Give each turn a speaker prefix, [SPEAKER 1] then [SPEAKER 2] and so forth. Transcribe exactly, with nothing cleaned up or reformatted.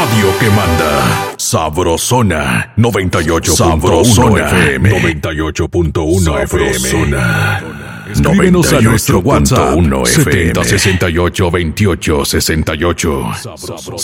[SPEAKER 1] radio que manda. Sabrosona noventa y ocho punto uno F M. noventa y ocho punto uno F M. Escríbenos a nuestro WhatsApp setenta sesenta y ocho veintiocho sesenta y ocho.